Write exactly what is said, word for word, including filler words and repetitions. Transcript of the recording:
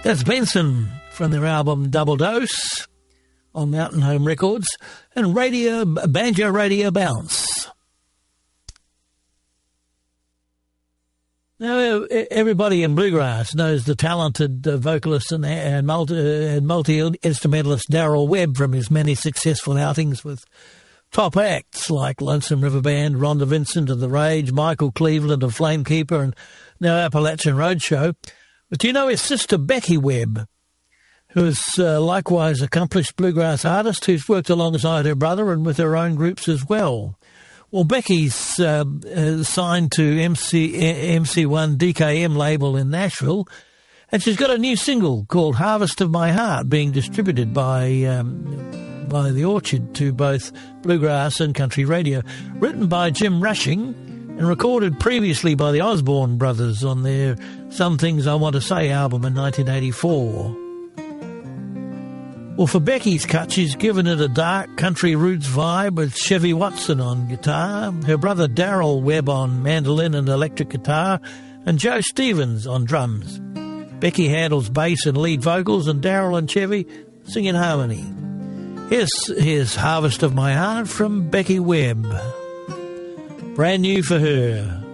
That's Benson from their album Double Dose on Mountain Home Records, and Radio Banjo Radio Bounce. Now, everybody in bluegrass knows the talented uh, vocalist and, and multi, uh, multi-instrumentalist Darrell Webb from his many successful outings with top acts like Lonesome River Band, Rhonda Vincent of The Rage, Michael Cleveland of Flamekeeper, and now Appalachian Roadshow. But do you know his sister Becky Webb, who is uh, likewise accomplished bluegrass artist who's worked alongside her brother and with her own groups as well? Well, Becky's uh, uh, signed to M C, M C one D K M label in Nashville, and she's got a new single called Harvest of My Heart being distributed by um, by The Orchard to both bluegrass and country radio, written by Jim Rushing and recorded previously by the Osborne Brothers on their Some Things I Want to Say album in nineteen eighty-four. Well, for Becky's cut, she's given it a dark country roots vibe with Chevy Watson on guitar, her brother Darrell Webb on mandolin and electric guitar, and Joe Stevens on drums. Becky handles bass and lead vocals, and Darrell and Chevy sing in harmony. Here's, here's Harvest of My Heart from Becky Webb. Brand new for her.